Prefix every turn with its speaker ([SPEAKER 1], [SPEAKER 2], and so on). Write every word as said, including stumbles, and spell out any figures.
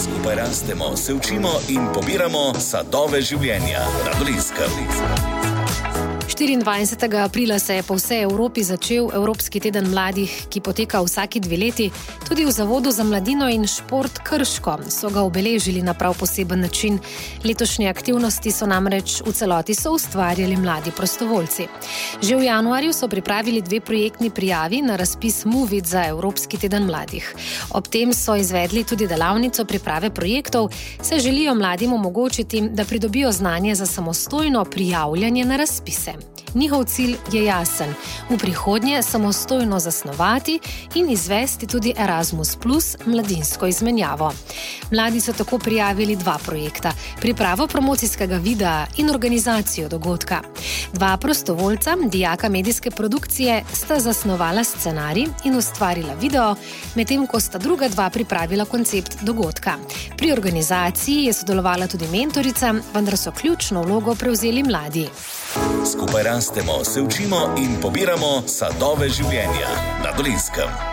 [SPEAKER 1] Skupaj rastemo, se učimo in pobiramo sadove življenja na Dolenjskem.
[SPEAKER 2] štiriindvajsetega aprila se je po vsej Evropi začel Evropski teden mladih, ki poteka vsaki dve leti. Tudi v Zavodu za mladino in šport Krško so ga obeležili na prav poseben način. Letošnje aktivnosti so namreč v celoti soustvarjali mladi prostovoljci. Že v januarju so pripravili dve projektni prijavi na razpis Move It za Evropski teden mladih. Ob tem so izvedli tudi delavnico priprave projektov, saj želijo mladim omogočiti, da pridobijo znanje za samostojno prijavljanje na razpise. Njihov cilj je jasen: v prihodnje samostojno zasnovati in izvesti tudi Erasmus plus mladinsko izmenjavo. Mladi so tako prijavili dva projekta: pripravo promocijskega videa in organizacijo dogodka. Dva prostovoljca, dijaka medijske produkcije, sta zasnovala scenarij in ustvarila video, medtem ko sta druga dva pripravila koncept dogodka. Pri organizaciji je sodelovala tudi mentorica, vendar so ključno vlogo prevzeli mladi.
[SPEAKER 1] Skupaj rastemo, se učimo in pobiramo sadove življenja na Dolenjskem.